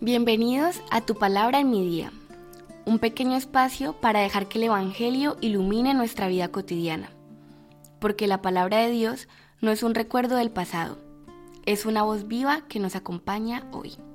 Bienvenidos a Tu Palabra en mi Día, un pequeño espacio para dejar que el Evangelio ilumine nuestra vida cotidiana, porque la palabra de Dios no es un recuerdo del pasado, es una voz viva que nos acompaña hoy.